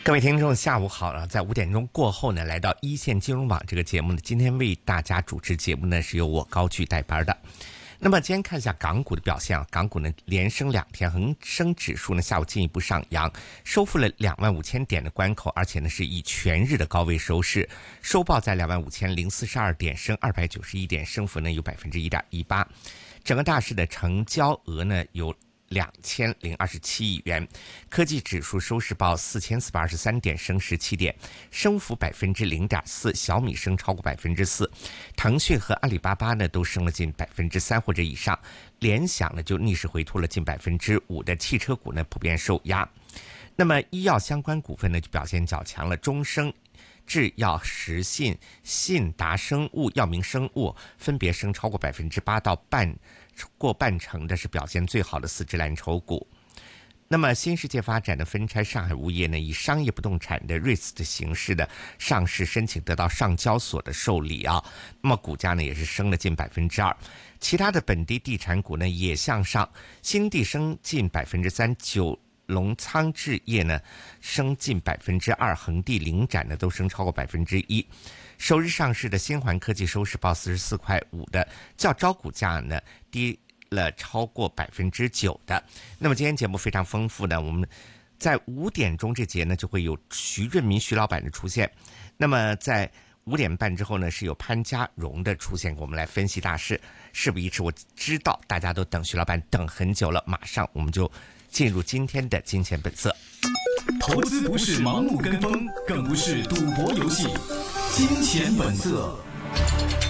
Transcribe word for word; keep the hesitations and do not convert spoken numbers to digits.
各位听众，下午好了！在五点钟过后呢，来到一线金融网这个节目呢，今天为大家主持节目呢是由我高炬代班的。那么今天看一下港股的表现啊，港股呢连升两天，恒生指数呢下午进一步上扬，收复了两万五千点的关口，而且呢是以全日的高位收市，收报在两万五千零四十二点，升二百九十一点，升幅呢有百分之一点一八。整个大市的成交额呢有两千零二十七亿元，科技指数收市报四千四百二十三点，升十七点，升幅百分之零点四。小米升超过百分之四，腾讯和阿里巴巴呢都升了近百分之三或者以上，联想呢就逆势回吐了近百分之五的汽车股呢普遍受压。那么医药相关股份呢就表现较强了，中生制药、实信、信达生物、药明生物分别升超过百分之八到半。过半成的是表现最好的四只蓝筹股。那么新世界发展的分拆上海物业呢，以商业不动产的 R E I T 的形式的上市申请得到上交所的受理啊，那么股价呢也是升了近百分之二。其他的本地地产股呢也向上，新地升近百分之三，九龙仓置业呢升近百分之二，恒地领展呢都升超过百分之一。首日上市的新环科技收市报四十四块五的，较招股价呢低了超过百分之九的。那么今天节目非常丰富呢，我们在五点钟这节呢就会有徐润民徐老板的出现，那么在五点半之后呢是有潘家荣的出现，给我们来分析大事。事不宜迟，我知道大家都等徐老板等很久了，马上我们就进入今天的金钱本色。 投资不是盲目跟风，更不是赌博游戏。金钱本色。